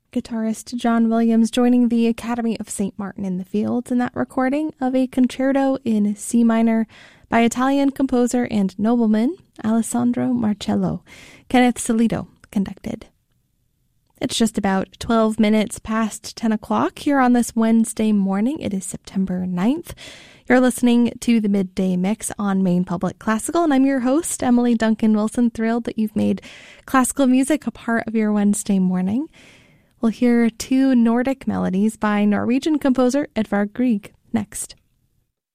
Guitarist John Williams joining the Academy of St. Martin in the Fields in that recording of a concerto in C minor by Italian composer and nobleman Alessandro Marcello. Kenneth Solito conducted. It's just about 12 minutes past 10 o'clock here on this Wednesday morning. It is September 9th. You're listening to the Midday Mix on Maine Public Classical, and I'm your host, Emily Duncan Wilson. Thrilled that you've made classical music a part of your Wednesday morning. We'll hear two Nordic melodies by Norwegian composer Edvard Grieg next.